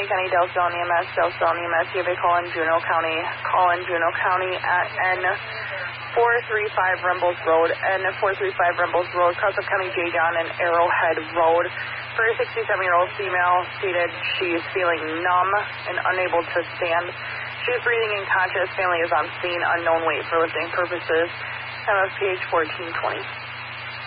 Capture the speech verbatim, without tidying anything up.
Lee County, Dallas E M S, Dallas E M S, you have a call in Juneau County. Call in Juneau County at N four thirty-five Rumbles Road, N four thirty-five Rumbles Road, Crescent County, J. John, and Arrowhead Road. For a sixty-seven-year-old female stated she is feeling numb and unable to stand. She is breathing unconscious. Family is on scene. Unknown weight for lifting purposes. M S P H fourteen twenty.